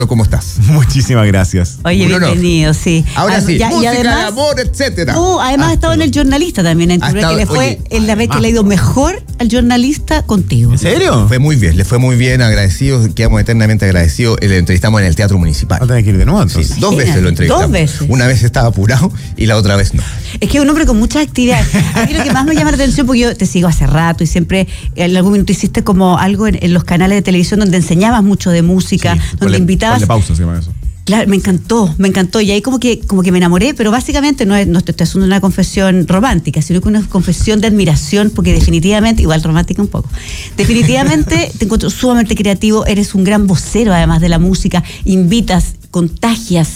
¿Cómo estás? Muchísimas gracias. Oye, bienvenido, sí. Ahora sí, y música, además, de amor, etcétera. Además ha estado en El Jornalista también, en que le fue la vez que le ha ido mejor al Jornalista contigo. ¿En serio? Le fue muy bien, agradecidos, quedamos eternamente agradecidos. Le entrevistamos en el Teatro Municipal. Va a tener que ir de nuevo entonces. Sí, 2 veces lo entrevistamos. 2 veces. Una vez estaba apurado y la otra vez no. Es que es un hombre con muchas actividades. A mí lo que más me llama la atención, porque yo te sigo hace rato y siempre en algún momento hiciste como algo en los canales de televisión donde enseñabas mucho de música, donde invitabas. Ponle pausa, se llama eso. Claro, me encantó. Y ahí como que me enamoré, pero básicamente no te estoy haciendo una confesión romántica, sino que una confesión de admiración, porque definitivamente, igual romántica un poco, definitivamente te encuentro sumamente creativo, eres un gran vocero además de la música, invitas, contagias,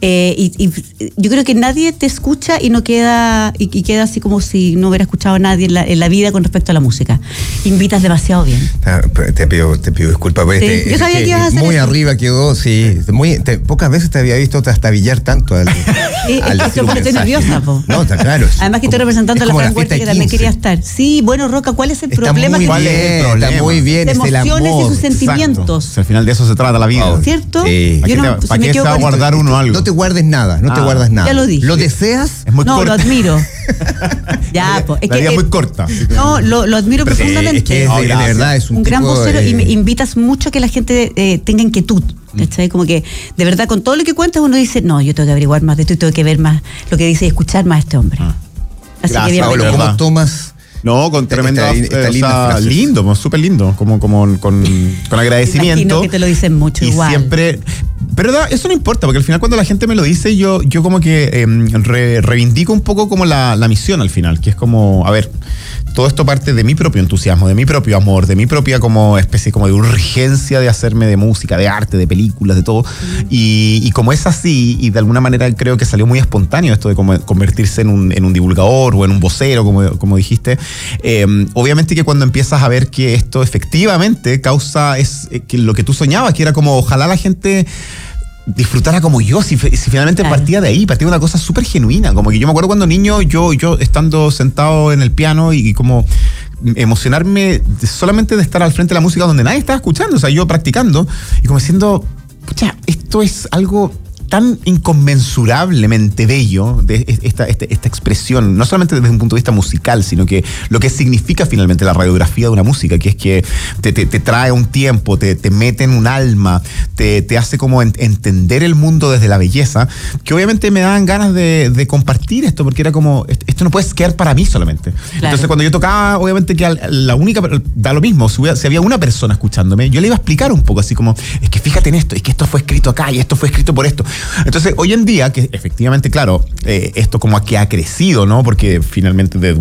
y yo creo que nadie te escucha y no queda, y queda así como si no hubiera escuchado a nadie en la vida con respecto a la música. Invitas demasiado bien. Te pido disculpas, sí, yo sabía que ibas a hacer muy eso. Arriba quedó, sí. Pocas veces te había visto trastabillar tanto al estoy nerviosa, po. No, está claro. Además que estoy representando a la Fran Huerta, que también quería estar. Sí, bueno, Roca, ¿cuál es el problema que tiene? Está muy bien, es el amor. Emociones y sus sentimientos. O sea, al final de eso se trata la vida. ¿Cierto? Sí. ¿Para qué se va a guardar uno algo? No te guardes nada, te guardas nada. Ya lo dije. ¿Lo deseas? Es muy corta. Lo admiro. Ya, pues. La vida es muy corta. No, lo admiro profundamente. Es que de verdad es un gran vocero y me invitas mucho a que la gente tenga inquietud. ¿Cachai? Como que de verdad con todo lo que cuentas uno dice, no, yo tengo que averiguar más de esto y tengo que ver más lo que dice y escuchar más a este hombre. Así Gracias, que bien. Pablo, ¿cómo tomas? No, con tremenda, esta linda lindo, súper lindo, como con agradecimiento. Imagino que te lo dicen mucho y igual. Siempre, pero eso no importa, porque al final cuando la gente me lo dice, yo como que reivindico un poco como la misión al final, que es como, a ver, todo esto parte de mi propio entusiasmo, de mi propio amor, de mi propia como especie como de urgencia de hacerme de música, de arte, de películas, de todo. Y como es así, y de alguna manera creo que salió muy espontáneo esto de como convertirse en un divulgador o en un vocero, como dijiste. Obviamente que cuando empiezas a ver que esto efectivamente causa que lo que tú soñabas, que era como ojalá la gente disfrutara como yo, si finalmente partía de ahí, partía de una cosa súper genuina, como que yo me acuerdo cuando niño, yo estando sentado en el piano y como emocionarme solamente de estar al frente de la música donde nadie estaba escuchando, o sea, yo practicando y como diciendo, pucha, esto es algo tan inconmensurablemente bello de esta expresión, no solamente desde un punto de vista musical, sino que lo que significa finalmente la radiografía de una música, que es que te trae un tiempo, te mete en un alma, te hace como entender el mundo desde la belleza, que obviamente me daban ganas de compartir esto, porque era como, esto no puede quedar para mí solamente. Claro. Entonces cuando yo tocaba, obviamente que la única, da lo mismo, si había una persona escuchándome, yo le iba a explicar un poco, así como, es que fíjate en esto, es que esto fue escrito acá y esto fue escrito por esto. Entonces, hoy en día, que efectivamente, claro, esto como que ha crecido, ¿no? Porque finalmente de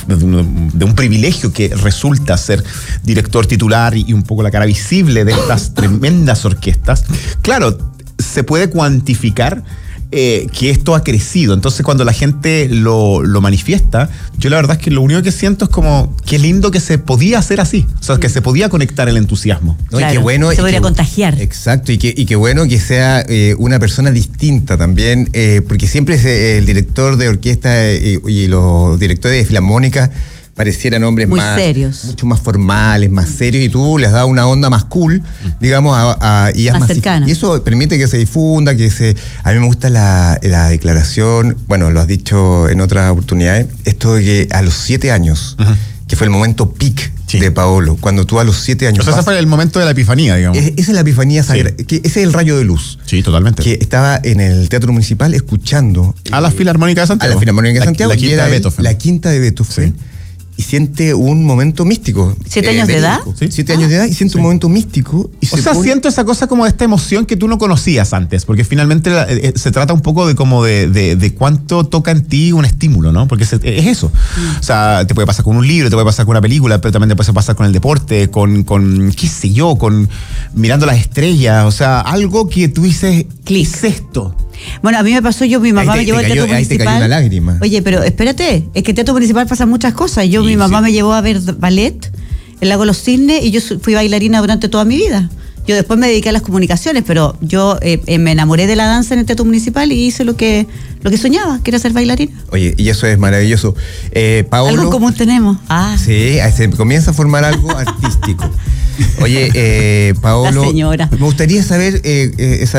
un privilegio que resulta ser director titular y un poco la cara visible de estas tremendas orquestas, claro, se puede cuantificar que esto ha crecido. Entonces cuando la gente lo manifiesta, yo la verdad es que lo único que siento es como qué lindo que se podía hacer así, o sea, que se podía conectar el entusiasmo. No, claro, y qué bueno, se podría contagiar. Exacto, y qué bueno que sea una persona distinta también, porque siempre es el director de orquesta y los directores de filarmónica parecieran hombres muy serios, mucho más formales, más serios, y tú les das una onda más cool, digamos, y es más cercana. Y eso permite que se difunda, a mí me gusta la declaración, bueno, lo has dicho en otras oportunidades, esto de que a los 7 años, que fue el momento peak de Paolo, cuando tú a los 7 años... O sea, ese fue el momento de la epifanía, digamos. Esa es la epifanía, ese es el rayo de luz. Sí, totalmente. Que estaba en el Teatro Municipal escuchando... A la Filarmónica de Santiago. A la Filarmónica de Santiago. La quinta de Beethoven. La quinta de Beethoven. Sí. Y siente un momento místico. 7 años de edad. ¿Sí? 7 años de edad y siente un momento místico. Y siento esa cosa como de esta emoción que tú no conocías antes, porque finalmente se trata un poco de cuánto toca en ti un estímulo, ¿no? Porque es eso. O sea, te puede pasar con un libro, te puede pasar con una película, pero también te puede pasar con el deporte, con qué sé yo, con mirando las estrellas, o sea, algo que tú dices, ¿qué es esto? Bueno, a mí me pasó, mi mamá me llevó al Teatro Municipal. Ahí te cayó una lágrima. Oye, pero espérate, es que el Teatro Municipal pasan muchas cosas. Mi mamá me llevó a ver ballet, el Lago de los Cisnes, y yo fui bailarina durante toda mi vida. Yo después me dediqué a las comunicaciones, pero yo me enamoré de la danza en el Teatro Municipal y hice lo que soñaba, que era ser bailarina. Oye, y eso es maravilloso. Paolo, algo en común tenemos. Sí, se comienza a formar algo artístico. Oye, Paolo, La señora. me gustaría saber esa